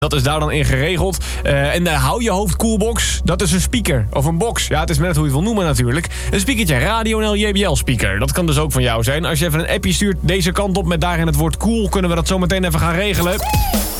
Dat is daar dan in geregeld. En de hou je hoofd coolbox, dat is een speaker. Of een box. Ja, het is net hoe je het wil noemen natuurlijk. Een speakertje, Radio NL JBL speaker. Dat kan dus ook van jou zijn. Als je even een appje stuurt deze kant op met daarin het woord cool, kunnen we dat zo meteen even gaan regelen.